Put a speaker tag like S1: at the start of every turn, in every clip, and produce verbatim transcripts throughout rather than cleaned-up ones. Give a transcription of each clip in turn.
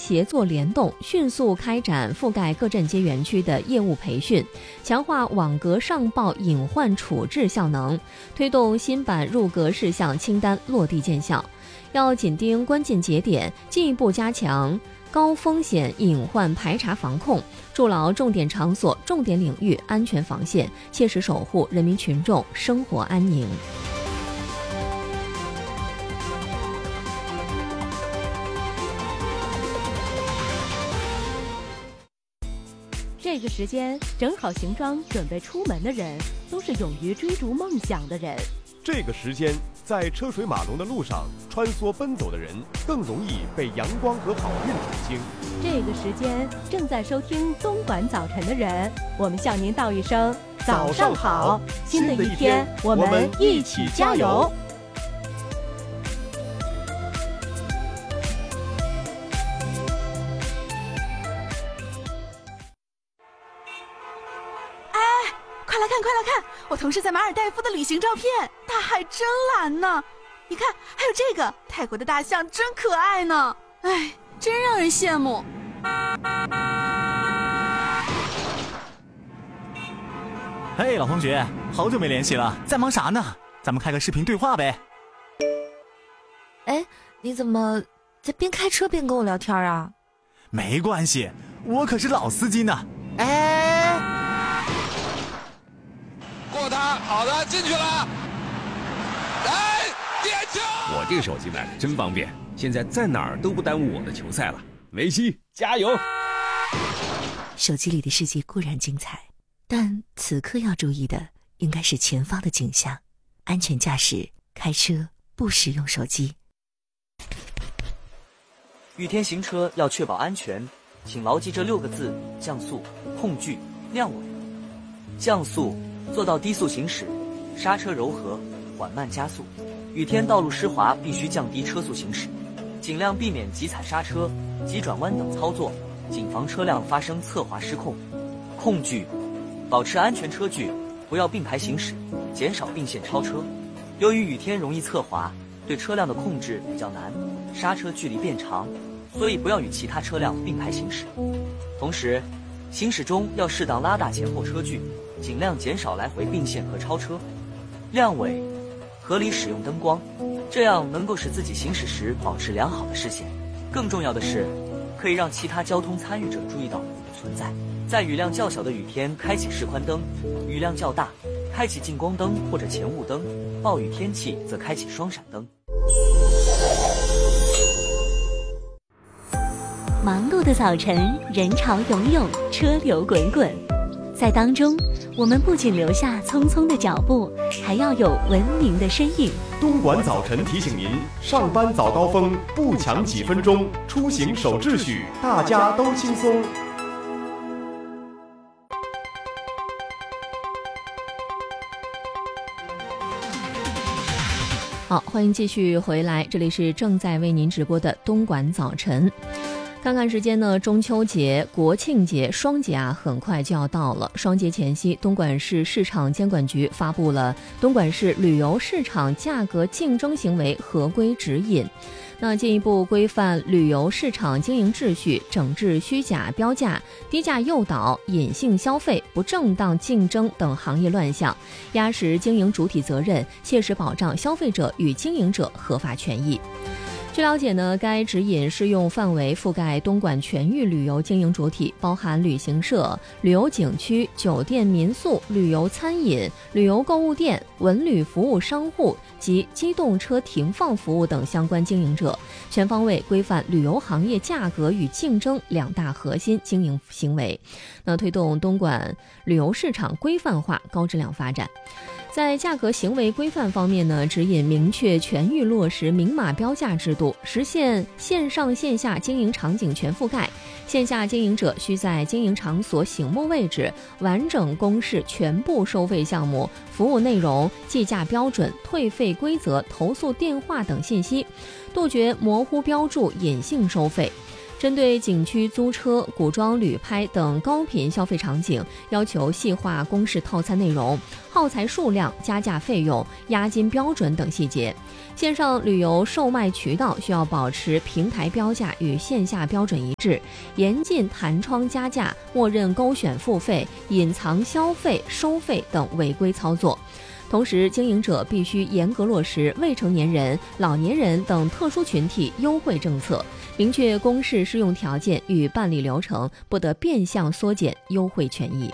S1: 协作联动，迅速开展覆盖各镇街园区的业务培训，强化网格上报隐患处置效能，推动新版入格事项清单落地见效。要紧盯关键节点，进一步加强高风险隐患排查防控，筑牢重点场所、重点领域安全防线，切实守护人民群众生活安宁。
S2: 这个时间整好行装准备出门的人，都是勇于追逐梦想的人。
S3: 这个时间在车水马龙的路上穿梭奔走的人，更容易被阳光和好运宠幸。
S2: 这个时间正在收听东莞早晨的人，我们向您道一声早上好，新的一天我们一起加油。
S4: 快来看快来看，我同事在马尔代夫的旅行照片，大海真蓝呢。你看还有这个泰国的大象真可爱呢，哎，真让人羡慕。
S5: 嘿，老同学，好久没联系了，在忙啥呢？咱们开个视频对话呗。
S6: 哎，你怎么在边开车边跟我聊天啊？
S5: 没关系，我可是老司机呢。
S6: 哎，
S7: 过他，好的，进去了。哎，点球！
S8: 我这个手机买的真方便，现在在哪儿都不耽误我的球赛了。梅西，加油！
S6: 手机里的世界固然精彩，但此刻要注意的应该是前方的景象，安全驾驶，开车不使用手机。
S9: 雨天行车要确保安全，请牢记这六个字：降速、控距、亮尾。降速，做到低速行驶，刹车柔和，缓慢加速。雨天道路湿滑，必须降低车速行驶，尽量避免急踩刹车、急转弯等操作，谨防车辆发生侧滑失控。控距，保持安全车距，不要并排行驶，减少并线超车。由于雨天容易侧滑，对车辆的控制比较难，刹车距离变长，所以不要与其他车辆并排行驶。同时，行驶中要适当拉大前后车距，尽量减少来回并线和超车。亮尾，合理使用灯光，这样能够使自己行驶时保持良好的视线。更重要的是，可以让其他交通参与者注意到你的存在。在雨量较小的雨天开启示宽灯，雨量较大开启近光灯或者前雾灯，暴雨天气则开启双闪灯。
S2: 忙碌的早晨，人潮涌涌，车流滚滚，在当中我们不仅留下匆匆的脚步，还要有文明的身影。
S3: 东莞早晨提醒您，上班早高峰不抢几分钟，出行守秩序，大家都轻松。
S1: 好，欢迎继续回来，这里是正在为您直播的东莞早晨。看看时间呢，中秋节、国庆节双节啊，很快就要到了。双节前夕，东莞市市场监管局发布了《东莞市旅游市场价格竞争行为合规指引》，那进一步规范旅游市场经营秩序，整治虚假标价、低价诱导、隐性消费、不正当竞争等行业乱象，压实经营主体责任，切实保障消费者与经营者合法权益。据了解呢，该指引适用范围覆盖东莞全域旅游经营主体，包含旅行社、旅游景区、酒店民宿、旅游餐饮、旅游购物店、文旅服务商户及机动车停放服务等相关经营者，全方位规范旅游行业价格与竞争两大核心经营行为，那推动东莞旅游市场规范化、高质量发展。在价格行为规范方面呢，指引明确全域落实明码标价制度，实现线上线下经营场景全覆盖。线下经营者需在经营场所醒目位置完整公示全部收费项目、服务内容、计价标准、退费规则、投诉电话等信息，杜绝模糊标注、隐性收费。 针对景区租车、古装旅拍等高频消费场景，要求细化公示套餐内容、耗材数量、加价费用、押金标准等细节。线上旅游售卖渠道需要保持平台标价与线下标准一致，严禁弹窗加价、默认勾选付费、隐藏消费、收费等违规操作。同时，经营者必须严格落实未成年人、老年人等特殊群体优惠政策，明确公示适用条件与办理流程，不得变相缩减优惠权益。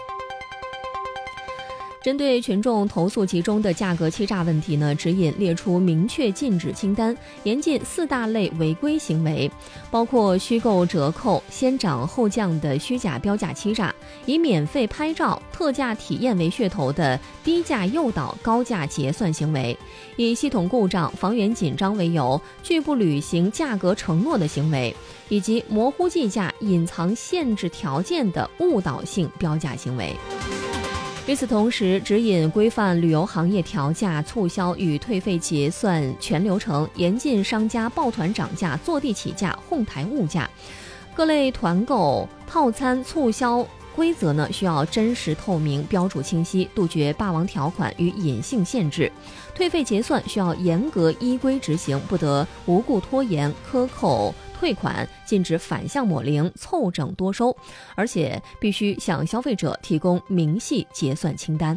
S1: 针对群众投诉集中的价格欺诈问题呢，指引列出明确禁止清单，严禁四大类违规行为，包括虚构折扣、先涨后降的虚假标价欺诈，以免费拍照、特价体验为噱头的低价诱导高价结算行为，以系统故障、房源紧张为由拒不履行价格承诺的行为，以及模糊计价、隐藏限制条件的误导性标价行为。与此同时，指引规范旅游行业调价、促销与退费结算全流程，严禁商家抱团涨价、坐地起价、哄抬物价。各类团购、套餐、促销规则呢，需要真实透明、标注清晰，杜绝霸王条款与隐性限制。退费结算需要严格依规执行，不得无故拖延、克扣退款，禁止反向抹零、凑整多收，而且必须向消费者提供明细结算清单。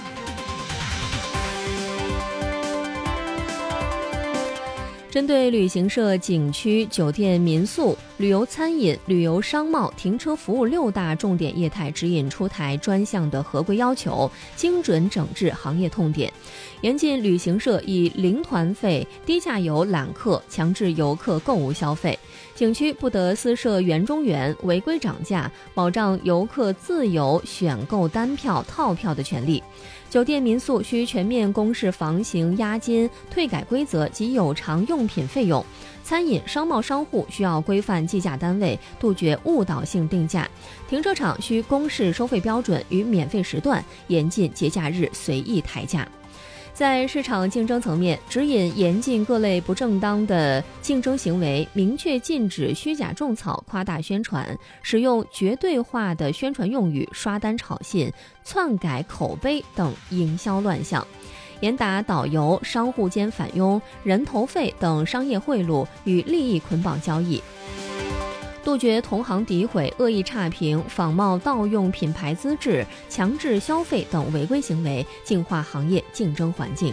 S1: 针对旅行社、景区、酒店、民宿、旅游餐饮、旅游商贸、停车服务六大重点业态指引出台专项的合规要求，精准整治行业痛点，严禁旅行社以零团费、低价游揽客，强制游客购物消费；景区不得私设园中园，违规涨价，保障游客自由选购单票、套票的权利。酒店民宿需全面公示房型、押金、退改规则及有偿用品费用；餐饮商贸商户需要规范计价单位，杜绝误导性定价；停车场需公示收费标准与免费时段，严禁节假日随意抬价。在市场竞争层面，指引严禁各类不正当的竞争行为，明确禁止虚假种草、夸大宣传，使用绝对化的宣传用语、刷单炒信、篡改口碑等营销乱象，严打导游、商户间返佣、人头费等商业贿赂与利益捆绑交易。杜绝同行诋毁、恶意差评、仿冒盗用品牌资质、强制消费等违规行为，净化行业竞争环境。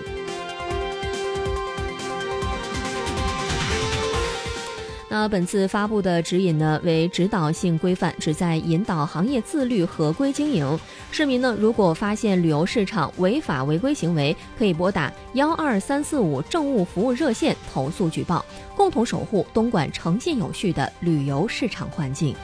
S1: 那本次发布的指引呢，为指导性规范，旨在引导行业自律合规经营。市民呢，如果发现旅游市场违法违规行为，可以拨打幺二三四五政务服务热线投诉举报，共同守护东莞诚信有序的旅游市场环境。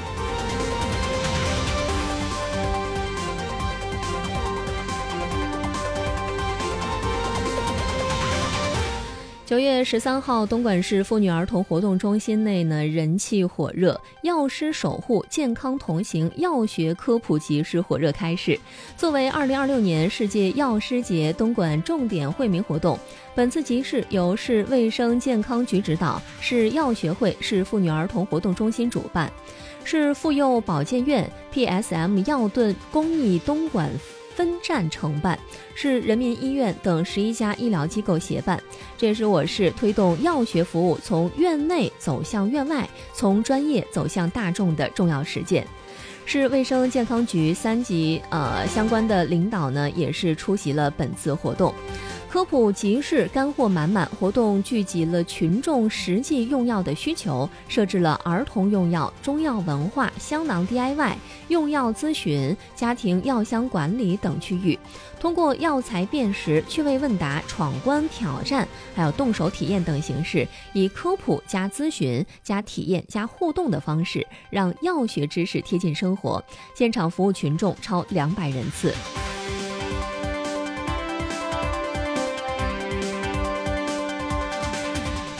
S1: 九月十三号，东莞市妇女儿童活动中心内呢，人气火热，药师守护健康同行药学科普集市火热开市。作为二零二六年世界药师节东莞重点惠民活动，本次集市由市卫生健康局指导，市药学会、市妇女儿童活动中心主办，市妇幼保健院、P S M 药盾公益东莞分站承办，市人民医院等十一家医疗机构协办。这也是我市推动药学服务从院内走向院外，从专业走向大众的重要实践。市卫生健康局三级呃相关的领导呢，也是出席了本次活动。科普集市干货满满，活动聚集了群众实际用药的需求，设置了儿童用药、中药文化、香囊 D I Y、用药咨询、家庭药箱管理等区域。通过药材辨识、趣味问答、闯关挑战，还有动手体验等形式，以科普加咨询加体验加互动的方式，让药学知识贴近生活。现场服务群众超两百人次。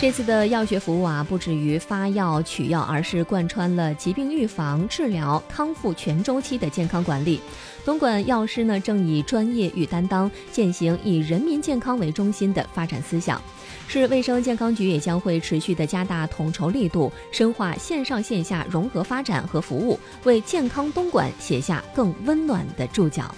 S1: 这次的药学服务啊，不止于发药取药，而是贯穿了疾病预防、治疗、康复全周期的健康管理。东莞药师呢，正以专业与担当，践行以人民健康为中心的发展思想。市卫生健康局也将会持续的加大统筹力度，深化线上线下融合发展和服务，为健康东莞写下更温暖的注脚。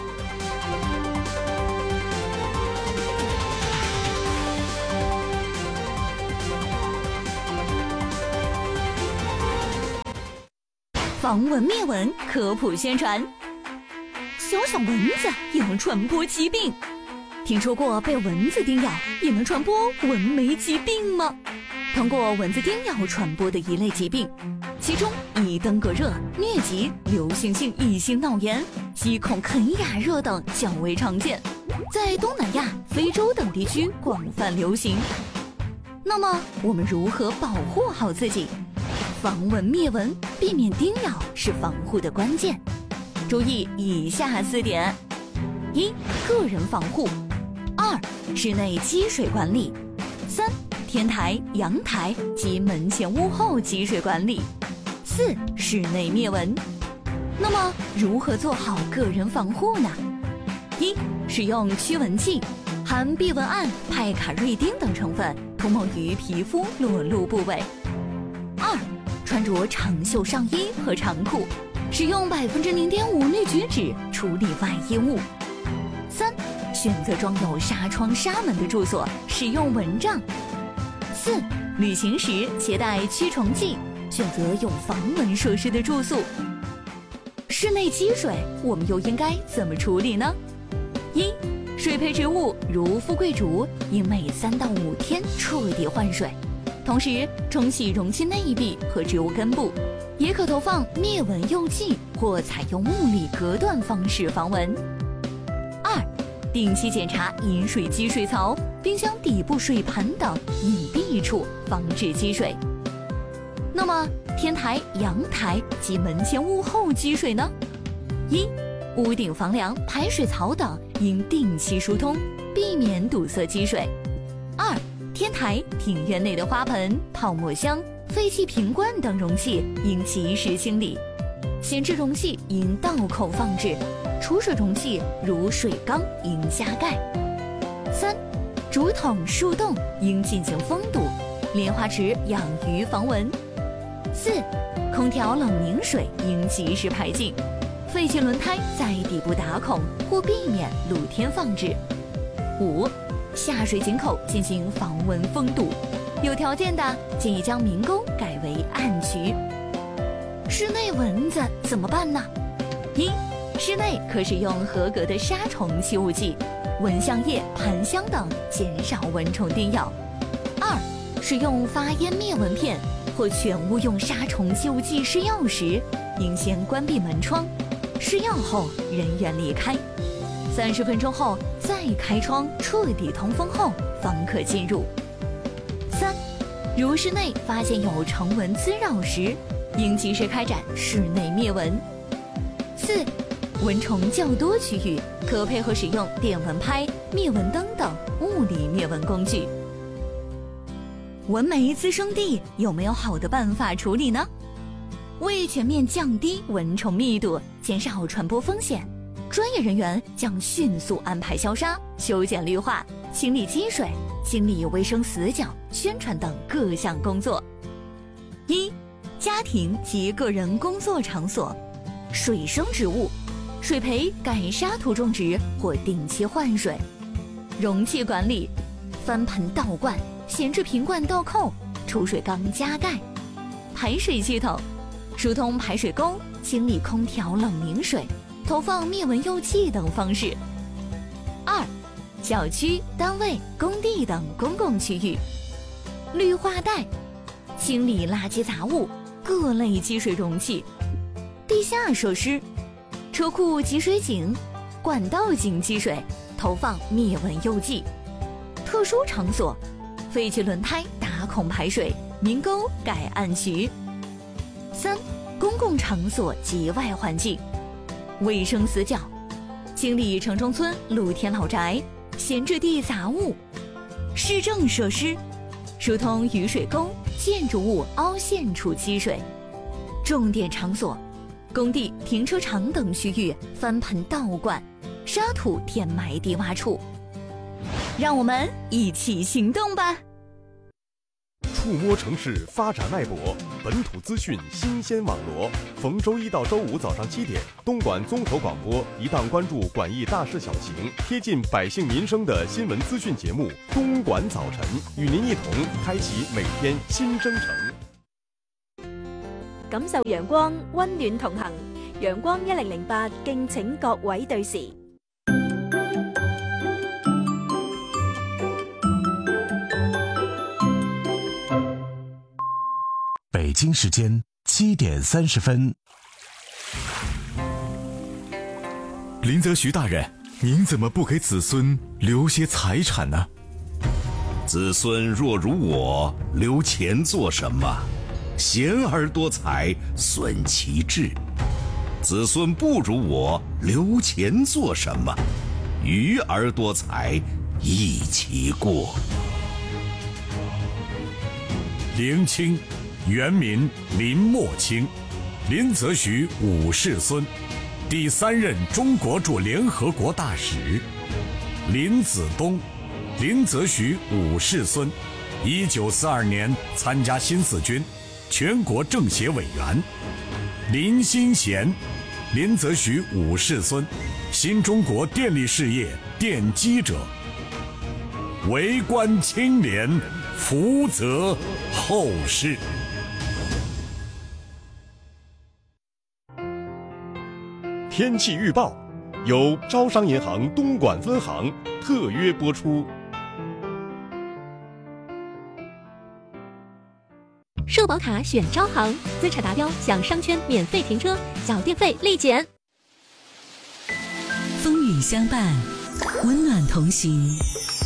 S2: 防蚊灭蚊科普宣传：小小蚊子也能传播疾病。听说过被蚊子叮咬也能传播蚊媒疾病吗？通过蚊子叮咬传播的一类疾病，其中以登革热、疟疾、流行性异性脑炎、鸡孔肯亚热等较为常见，在东南亚、非洲等地区广泛流行。那么我们如何保护好自己？防蚊灭蚊，避免叮咬是防护的关键。注意以下四点：一、个人防护；二、室内积水管理；三、天台、阳台及门前屋后积水管理；四、室内灭蚊。那么如何做好个人防护呢？一、使用驱蚊剂，含避蚊胺、派卡瑞丁等成分，涂抹于皮肤裸露部位。二、穿着长袖上衣和长裤，使用百分之零点五氯菊酯处理外衣物。三、选择装有纱窗纱门的住所，使用蚊帐。四、旅行时携带驱虫剂，选择有防蚊设施的住宿。室内积水，我们又应该怎么处理呢？一、水培植物如富贵竹，应每三到五天彻底换水，同时冲洗容器内壁和植物根部，也可投放灭蚊诱剂或采用物理隔断方式防蚊。二、定期检查饮水机水槽、冰箱底部水盘等隐蔽处，防止积水。那么天台、阳台及门前屋后积水呢？一、屋顶房梁、排水槽等应定期疏通，避免堵塞积水。二、天台、庭院内的花盆、泡沫箱、废弃瓶罐等容器应及时清理，闲置容器应倒扣放置，储水容器如水缸应加盖。三、竹筒、树洞应进行封堵，莲花池养鱼防蚊。四、空调冷凝水应及时排净，废弃轮胎在底部打孔或避免露天放置。五、下水井口进行防蚊封堵，有条件的建议将明沟改为暗渠。室内蚊子怎么办呢？一、室内可使用合格的杀虫吸雾剂、蚊香液、檀香等，减少蚊虫叮咬。二、使用发烟灭蚊片或全屋用杀虫吸雾剂施药时，应先关闭门窗，施药后人员离开，三十分钟后再开窗，彻底通风后方可进入。三、如室内发现有虫蚊滋扰时，应及时开展室内灭蚊。四、蚊虫较多区域，可配合使用电蚊拍、灭蚊灯等物理灭蚊工具。蚊媒滋生地有没有好的办法处理呢？为全面降低蚊虫密度，减少传播风险，专业人员将迅速安排消杀、修剪绿化、清理积水、清理卫生死角、宣传等各项工作。一、家庭及个人工作场所，水生植物，水培改沙土种植或定期换水。容器管理，翻盆倒灌，闲置瓶罐倒扣，储水缸加盖。排水系统，疏通排水沟，清理空调冷凝水，投放灭蚊诱剂等方式。二、小区、单位、工地等公共区域，绿化带，清理垃圾杂物，各类积水容器。地下设施，车库集水井、管道井积水，投放灭蚊诱剂。特殊场所，废弃轮胎打孔排水，明沟改暗渠。三、公共场所及外环境，卫生死角，清理城中村露天老宅、闲置地杂物。市政设施， 疏通雨水沟、建筑物凹陷处积水。重点场所：工地、停车场等区域翻盆倒灌，沙土填埋低洼处。让我们一起行动吧！
S3: 触摸城市发展脉搏，本土资讯新鲜网罗。逢周一到周五早上七点，东莞综合广播一档关注莞益大事小情、贴近百姓民生的新闻资讯节目《东莞早晨》，与您一同开启每天新征程。
S10: 感受陽光，溫暖同行。陽光一零零八，敬請各位對時。
S11: 北京时间七点三十分。
S12: 林则徐大人，您怎么不给子孙留些财产呢？
S13: 子孙若如我，留钱做什么？贤而多财，损其志。子孙不如我，留钱做什么？愚而多财，益其过。
S11: 林清，原名林默清，林则徐五世孙，第三任中国驻联合国大使。林子东，林则徐五世孙，一九四二年参加新四军，全国政协委员。林新贤，林则徐五世孙，新中国电力事业奠基者。为官清廉，福泽后世。
S3: 天气预报由招商银行东莞分行特约播出。
S14: 社保卡选招行，资产达标享商圈免费停车，小电费立减。
S6: 风雨相伴，温暖同行。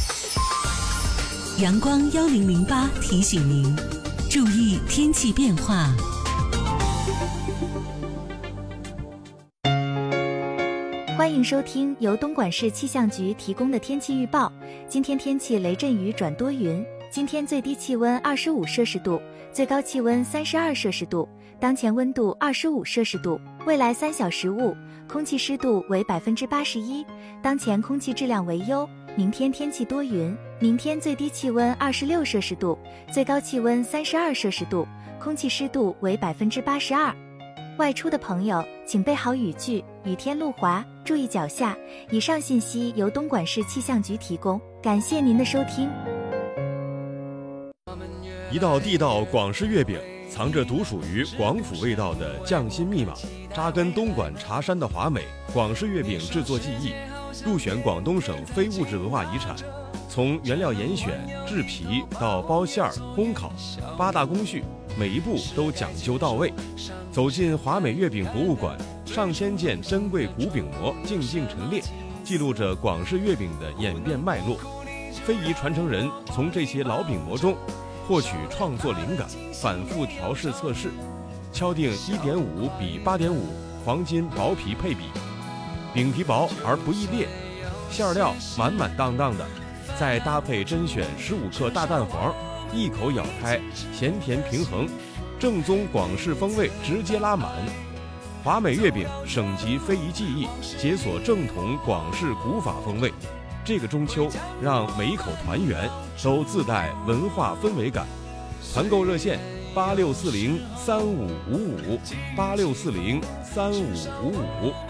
S6: 阳光幺零零八提醒您，注意天气变化。
S15: 欢迎收听由东莞市气象局提供的天气预报。今天天气雷阵雨转多云，今天最低气温二十五摄氏度，最高气温三十二摄氏度，当前温度二十五摄氏度。未来三小时雾，空气湿度为百分之八十一，当前空气质量为优。明天天气多云，明天最低气温二十六摄氏度，最高气温三十二摄氏度，空气湿度为百分之八十二。外出的朋友请备好雨具，雨天路滑，注意脚下。以上信息由东莞市气象局提供，感谢您的收听。
S3: 一道地道广式月饼，藏着独属于广府味道的匠心密码，扎根东莞茶山的华美广式月饼制作技艺，入选广东省非物质文化遗产。从原料严选、制皮到包馅儿、烘烤，八大工序每一步都讲究到位。走进华美月饼博物馆，上千件珍贵古饼模静静陈列，记录着广式月饼的演变脉络。非遗传承人从这些老饼模中获取创作灵感，反复调试测试，敲定一点五比八点五黄金薄皮配比，饼皮薄而不易裂，馅料满满当当的，再搭配甄选十五克大蛋黄，一口咬开，咸甜平衡，正宗广式风味直接拉满。华美月饼省级非遗技艺，解锁正统广式古法风味。这个中秋，让每一口团圆都自带文化氛围感。团购热线八六四零三五五五八六四零三五五五。